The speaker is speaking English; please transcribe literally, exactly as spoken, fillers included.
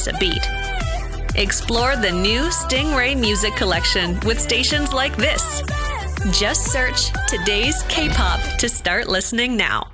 miss a beat. Explore the new Stingray Music Collection with stations like this. Just search Today's K-pop to start listening now.